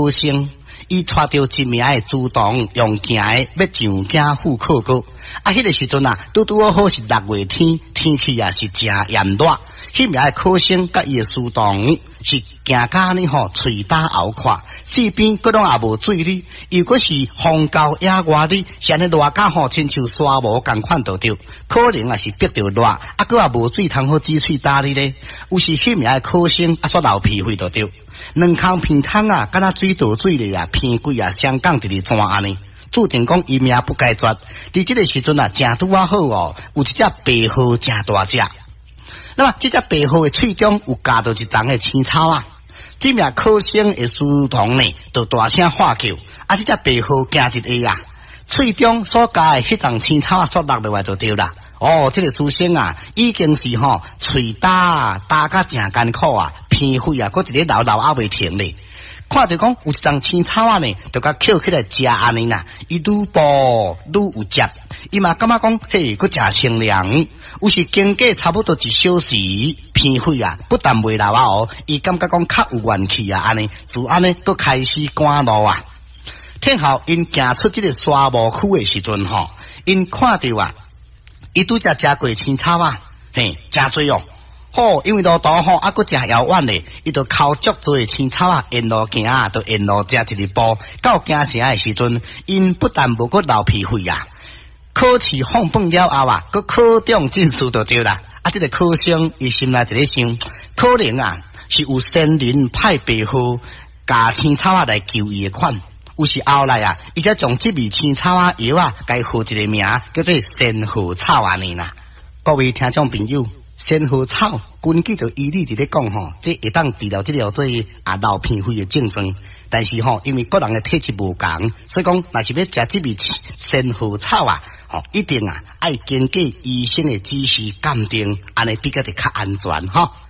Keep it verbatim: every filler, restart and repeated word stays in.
科生，伊带着一名的主动用行的要上京赴考过。啊，迄个时阵啊，拄拄好好是六月天，天气也是真炎热。迄名的考生甲伊的师同是行甲呢吼，喙打喉看，四边各拢也无水哩。如果是风高野外哩，是安尼热甲吼，亲像沙漠共款着着，可能也是逼着热，啊，佮也无水通好止喙打哩咧。有时迄名的考生啊，煞流鼻血着着，两空片汤啊，敢若水倒水咧啊，片鬼啊，相港直直转安尼。注定讲伊命不该绝，伫即个时阵啊，正拄啊好哦，有一只白鹤正大只。那么这只白鹤的喙中有夹到一丛的青草啊，这名考生的师同呢，就大声喊叫，啊，这只白鹤惊一下啊，喙中所夹的迄丛青草啊，缩落落来就对啦。哦，这个书生啊，已经是吼喙打打甲正艰苦啊，片血啊，搁一日流流啊未停咧。看着讲有一丛青草啊呢，就甲捡起来食安尼啦，伊愈剥愈有汁，伊嘛感觉讲嘿，搁真清凉。有时经过差不多一小时，片血啊，不但袂流啊哦，伊感觉讲较有元气啊安尼，就安尼搁开始赶路啊。天后因行出这个沙漠区的时阵吼，因看到啊，伊拄则食过青草啊，嘿，真多哦。好，因为路途吼，啊，佫真遥远咧，伊就靠足多的青草啊，沿路行啊，就沿路食一日步。到行城的时阵，因不但无佫流鼻血啊，考试放榜了后啊，佫考中进士就对啦。啊，这个考生伊心内就咧想，可能啊是有仙人派白鹤加青草啊来救伊的款。有时后来啊，伊则将这味青草啊药啊，该号一个名叫做仙鹤草安尼啦。各位听众朋友。仙鹤草，根据着医理伫咧讲吼，这会当治疗这条做啊流片血的症状。但是吼，因为个人的体质无同，所以讲，若是要食这味仙鹤草啊，吼，一定啊爱经过医生的指示鉴定，安尼比较就较安全吼。